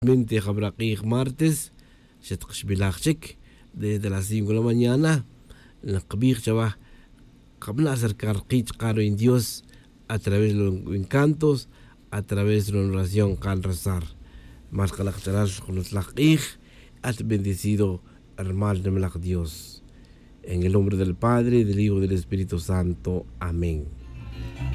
Mente Jabraquij martes, Shetqshbilachik, desde las 5 de la mañana, en la Kabir Chabah, Kabna acercar Kich Caro en Dios a través de los encantos, a través de la oración Kan Razar. Más que la con los Lachij, has bendecido hermano de Melach Dios. En el nombre del Padre, del Hijo y del Espíritu Santo. Amén.